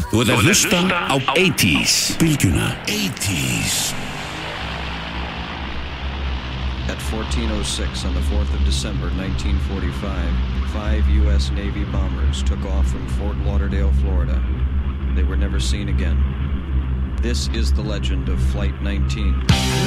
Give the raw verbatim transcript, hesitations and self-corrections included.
Þú ert að hlusta á eighties Bylgjuna eighties. At fourteen oh six on the fourth of December nineteen forty-five, five U S Navy bombers took off from Fort Lauderdale, Florida. They were never seen again. This is the legend of Flight nineteen.